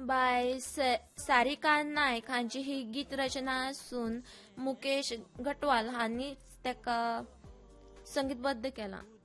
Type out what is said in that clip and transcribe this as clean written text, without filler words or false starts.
Bye Sarika नायक हांची ही गीत रचना असून मुकेश घटवाल हांनी त्याका संगीतबद्ध केला.